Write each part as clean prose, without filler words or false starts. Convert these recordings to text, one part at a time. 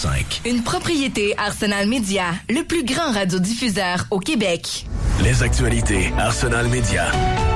101.5. Une propriété Arsenal Média, le plus grand radiodiffuseur au Québec. Les actualités Arsenal Média.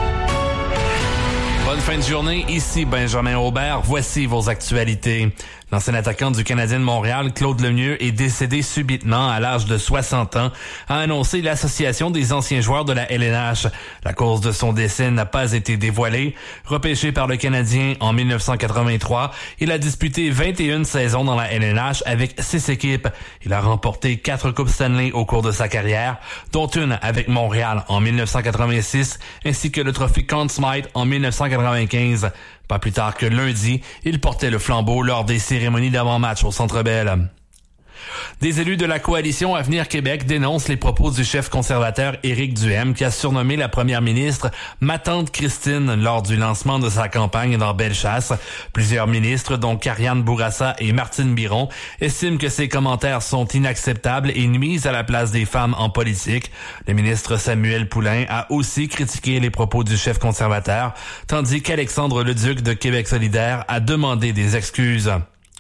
Bonne fin de journée, ici Benjamin Aubert. Voici vos actualités. L'ancien attaquant du Canadien de Montréal, Claude Lemieux, est décédé subitement à l'âge de 60 ans, a annoncé l'Association des anciens joueurs de la LNH. La cause de son décès n'a pas été dévoilée. Repêché par le Canadien en 1983, il a disputé 21 saisons dans la LNH avec 6 équipes. Il a remporté 4 Coupes Stanley au cours de sa carrière, dont une avec Montréal en 1986, ainsi que le trophée Conn Smythe en 1995. Pas plus tard que lundi, il portait le flambeau lors des cérémonies d'avant-match au Centre Bell. Des élus de la coalition Avenir Québec dénoncent les propos du chef conservateur Éric Duhaime qui a surnommé la première ministre « Ma tante Christine » lors du lancement de sa campagne dans Bellechasse. Plusieurs ministres, dont Karianne Bourassa et Martine Biron, estiment que ces commentaires sont inacceptables et nuisent à la place des femmes en politique. Le ministre Samuel Poulin a aussi critiqué les propos du chef conservateur, tandis qu'Alexandre Leduc de Québec solidaire a demandé des excuses.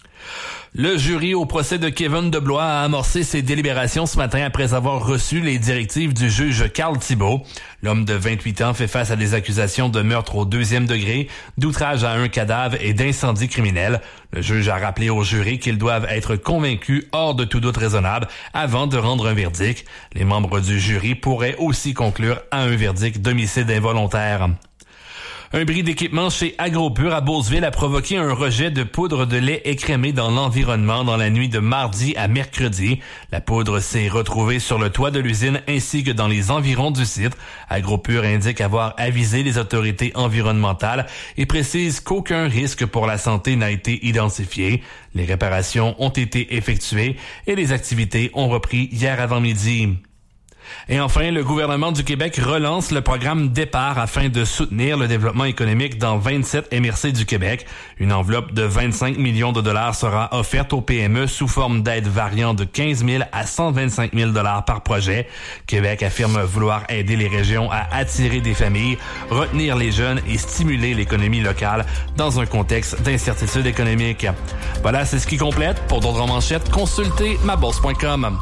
Le jury au procès de Kevin Deblois a amorcé ses délibérations ce matin après avoir reçu les directives du juge Carl Thibault. L'homme de 28 ans fait face à des accusations de meurtre au 2e degré, d'outrage à un cadavre et d'incendie criminel. Le juge a rappelé au jury qu'ils doivent être convaincus hors de tout doute raisonnable avant de rendre un verdict. Les membres du jury pourraient aussi conclure à un verdict d'homicide involontaire. Un bris d'équipement chez AgroPure à Beauceville a provoqué un rejet de poudre de lait écrémé dans l'environnement dans la nuit de mardi à mercredi. La poudre s'est retrouvée sur le toit de l'usine ainsi que dans les environs du site. AgroPure indique avoir avisé les autorités environnementales et précise qu'aucun risque pour la santé n'a été identifié. Les réparations ont été effectuées et les activités ont repris hier avant-midi. Et enfin, le gouvernement du Québec relance le programme Départ afin de soutenir le développement économique dans 27 MRC du Québec. Une enveloppe de 25 millions de dollars sera offerte aux PME sous forme d'aides variant de 15 000 à 125 000 dollars par projet. Québec affirme vouloir aider les régions à attirer des familles, retenir les jeunes et stimuler l'économie locale dans un contexte d'incertitude économique. Voilà, c'est ce qui complète. Pour d'autres manchettes, consultez mabourse.com.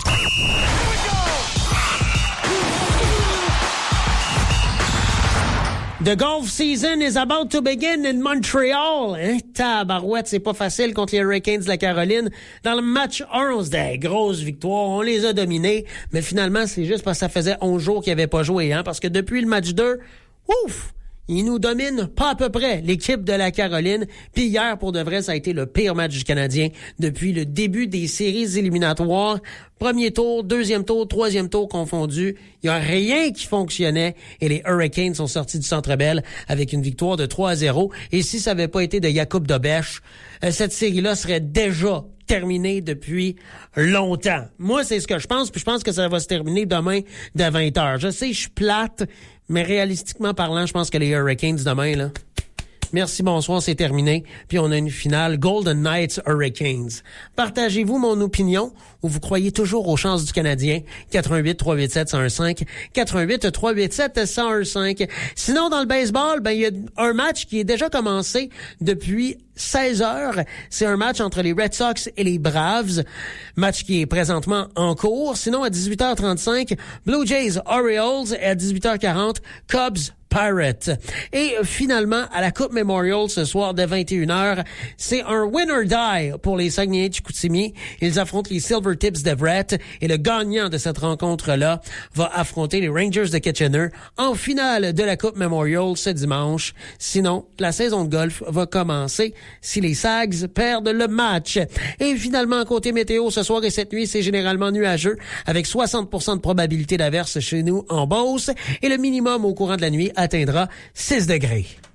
The golf season is about to begin in Montreal. Tabarouette, c'est pas facile contre les Hurricanes de la Caroline. Dans le match 1, on se dit, hey, grosse victoire, on les a dominés. Mais finalement, c'est juste parce que ça faisait 11 jours qu'ils n'avaient pas joué. Parce que depuis le match 2, ouf! Ils nous dominent pas à peu près, l'équipe de la Caroline. Puis hier, pour de vrai, ça a été le pire match du Canadien depuis le début des séries éliminatoires. Premier tour, deuxième tour, troisième tour confondus. Il n'y a rien qui fonctionnait et les Hurricanes sont sortis du Centre Bell avec une victoire de 3-0. Et si ça n'avait pas été de Jakub Dobeš, cette série-là serait déjà terminée depuis longtemps. Moi, c'est ce que je pense, puis je pense que ça va se terminer demain de 20h. Je sais, je suis plate, mais réalistiquement parlant, je pense que les Hurricanes demain, là, merci, bonsoir, c'est terminé. Puis on a une finale Golden Knights Hurricanes. Partagez-vous mon opinion ou vous croyez toujours aux chances du Canadien? 88-387-1015, 88-387-1015. Sinon, dans le baseball, il y a un match qui est déjà commencé depuis 16 heures. C'est un match entre les Red Sox et les Braves. Match qui est présentement en cours. Sinon, à 18h35, Blue Jays Orioles et à 18h40, Cubs Pirates. Et finalement, à la Coupe Memorial ce soir dès 21h, c'est un win or die pour les Saguenayens de Chicoutimi. Ils affrontent les Silvertips d'Everett et le gagnant de cette rencontre-là va affronter les Rangers de Kitchener en finale de la Coupe Memorial ce dimanche. Sinon, la saison de golf va commencer si les Sags perdent le match. Et finalement, côté météo, ce soir et cette nuit, c'est généralement nuageux avec 60% de probabilité d'averse chez nous en Beauce et le minimum au courant de la nuit atteindra 6 degrés.